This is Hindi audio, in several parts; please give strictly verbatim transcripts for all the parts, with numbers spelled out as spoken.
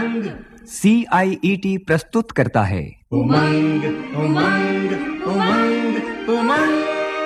उमंग सी आई ई टी प्रस्तुत करता है उमंग उमंग उमंग उमंग।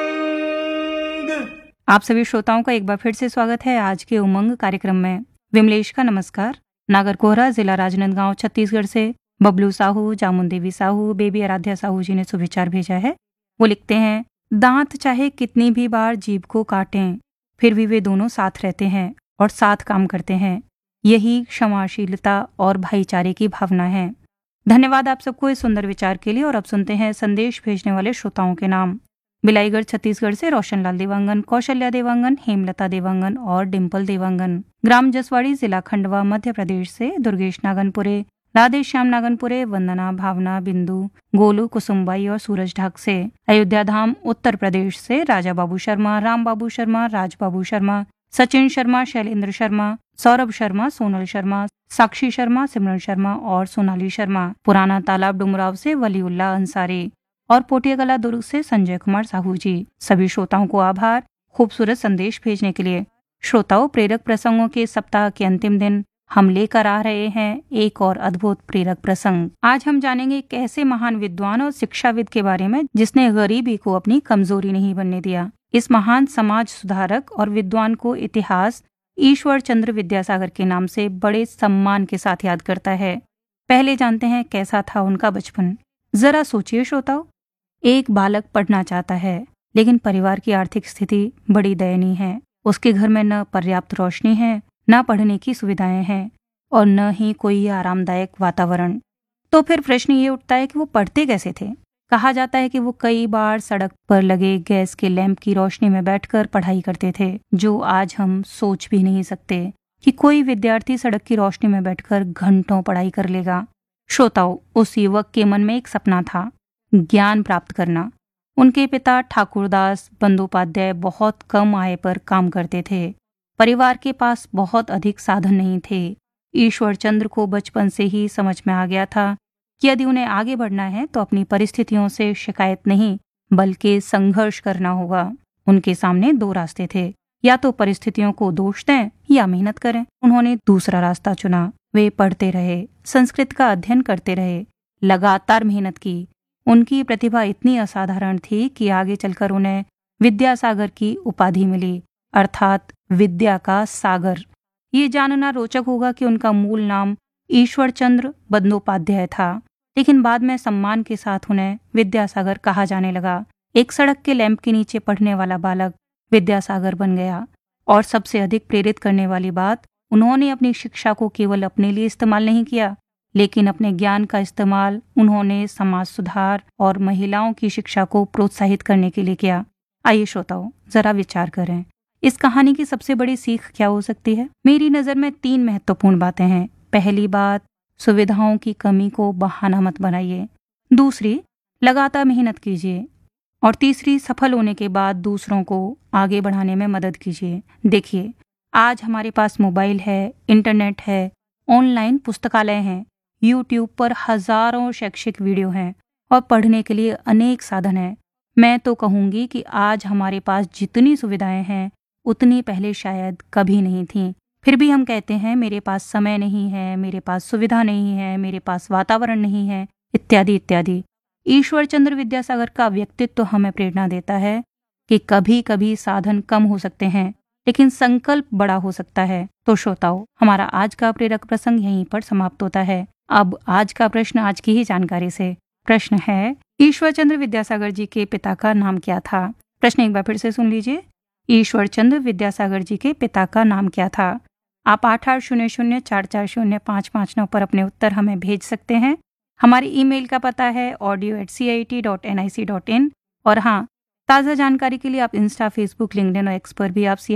आप सभी श्रोताओं का एक बार फिर से स्वागत है आज के उमंग कार्यक्रम में। विमलेश का नमस्कार। नागरकोहरा, जिला राजनांदगांव, छत्तीसगढ़ से बबलू साहू, जामुन देवी साहू, बेबी आराध्या साहू जी ने सुविचार भेजा है। वो लिखते हैं, दांत चाहे कितनी भी बार जीभ को काटें, फिर भी वे दोनों साथ रहते हैं और साथ काम करते हैं। यही क्षमाशीलता और भाईचारे की भावना है। धन्यवाद आप सबको इस सुंदर विचार के लिए। और अब सुनते हैं संदेश भेजने वाले श्रोताओं के नाम। बिलाईगढ़ छत्तीसगढ़ से रोशनलाल देवांगन, कौशल्या देवांगन, हेमलता देवांगन और डिम्पल देवांगन। ग्राम जसवाड़ी, जिला खंडवा, मध्य प्रदेश से दुर्गेश नागनपुरे, राधे श्याम नागनपुरे, वंदना, भावना, बिंदु, गोलू, कुसुमबाई और सूरज ढाक से। अयोध्या धाम उत्तर प्रदेश से राजा बाबू शर्मा, राम बाबू शर्मा, राज बाबू शर्मा, सचिन शर्मा, शैलेंद्र शर्मा, सौरभ शर्मा, सोनल शर्मा, साक्षी शर्मा, सिमरन शर्मा और सोनाली शर्मा। पुराना तालाब डुमराव से वलीउल्लाह अंसारी और पोटियागला दुर्ग से संजय कुमार साहू जी। सभी श्रोताओं को आभार खूबसूरत संदेश भेजने के लिए। श्रोताओं, प्रेरक प्रसंगों के सप्ताह के अंतिम दिन हम लेकर आ रहे हैं एक और अद्भुत प्रेरक प्रसंग। आज हम जानेंगे एक ऐसे महान विद्वान और शिक्षाविद के बारे में जिसने गरीबी को अपनी कमजोरी नहीं बनने दिया। इस महान समाज सुधारक और विद्वान को इतिहास ईश्वर चंद्र विद्यासागर के नाम से बड़े सम्मान के साथ याद करता है। पहले जानते हैं कैसा था उनका बचपन। जरा सोचिए श्रोताओं, एक बालक पढ़ना चाहता है, लेकिन परिवार की आर्थिक स्थिति बड़ी दयनीय है। उसके घर में न पर्याप्त रोशनी है, न पढ़ने की सुविधाएं हैं और न ही कोई आरामदायक वातावरण। तो फिर प्रश्न ये उठता है कि वो पढ़ते कैसे थे। कहा जाता है कि वो कई बार सड़क पर लगे गैस के लैंप की रोशनी में बैठकर पढ़ाई करते थे, जो आज हम सोच भी नहीं सकते कि कोई विद्यार्थी सड़क की रोशनी में बैठकर घंटों पढ़ाई कर लेगा। श्रोताओं, उस युवक के मन में एक सपना था, ज्ञान प्राप्त करना। उनके पिता ठाकुरदास बंदोपाध्याय बहुत कम आय पर काम करते थे। परिवार के पास बहुत अधिक साधन नहीं थे। ईश्वर चंद्र को बचपन से ही समझ में आ गया था कि यदि उन्हें आगे बढ़ना है तो अपनी परिस्थितियों से शिकायत नहीं बल्कि संघर्ष करना होगा। उनके सामने दो रास्ते थे, या तो परिस्थितियों को दोष दें या मेहनत करें। उन्होंने दूसरा रास्ता चुना। वे पढ़ते रहे, संस्कृत का अध्ययन करते रहे, लगातार मेहनत की। उनकी प्रतिभा इतनी असाधारण थी कि आगे चलकर उन्हें विद्यासागर की उपाधि मिली, अर्थात विद्या का सागर। ये जानना रोचक होगा कि उनका मूल नाम ईश्वर चंद्र बंदोपाध्याय था, लेकिन बाद में सम्मान के साथ उन्हें विद्यासागर कहा जाने लगा। एक सड़क के लैंप के नीचे पढ़ने वाला बालक विद्यासागर बन गया। और सबसे अधिक प्रेरित करने वाली बात, उन्होंने अपनी शिक्षा को केवल अपने लिए इस्तेमाल नहीं किया, लेकिन अपने ज्ञान का इस्तेमाल उन्होंने समाज सुधार और महिलाओं की शिक्षा को प्रोत्साहित करने के लिए किया। आइए श्रोताओं, जरा विचार करें, इस कहानी की सबसे बड़ी सीख क्या हो सकती है। मेरी नजर में तीन महत्वपूर्ण बातें हैं। पहली बात, सुविधाओं की कमी को बहाना मत बनाइए। दूसरी, लगातार मेहनत कीजिए। और तीसरी, सफल होने के बाद दूसरों को आगे बढ़ाने में मदद कीजिए। देखिए, आज हमारे पास मोबाइल है, इंटरनेट है, ऑनलाइन पुस्तकालय हैं, यूट्यूब पर हजारों शैक्षिक वीडियो हैं और पढ़ने के लिए अनेक साधन हैं। मैं तो कहूँगी कि आज हमारे पास जितनी सुविधाएं हैं उतनी पहले शायद कभी नहीं थीं। फिर भी हम कहते हैं मेरे पास समय नहीं है, मेरे पास सुविधा नहीं है, मेरे पास वातावरण नहीं है, इत्यादि इत्यादि। ईश्वर चंद्र विद्यासागर का व्यक्तित्व हमें प्रेरणा देता है कि कभी कभी साधन कम हो सकते हैं, लेकिन संकल्प बड़ा हो सकता है। तो श्रोताओं, हमारा आज का प्रेरक प्रसंग यहीं पर समाप्त होता है। अब आज का प्रश्न आज की ही जानकारी से। प्रश्न है, ईश्वर चंद्र विद्यासागर जी के पिता का नाम क्या था। प्रश्न एक बार फिर से सुन लीजिए। ईश्वर चंद्र विद्यासागर जी के पिता का नाम क्या था। आप आठ आठ शून्य शून्य चार चार शून्य पाँच पाँच नौ पर अपने उत्तर हमें भेज सकते हैं। हमारी ईमेल का पता है audio eight C I T dot N I C dot in. और हाँ, ताज़ा जानकारी के लिए आप इंस्टा, फेसबुक, लिंक्डइन और एक्स पर भी आप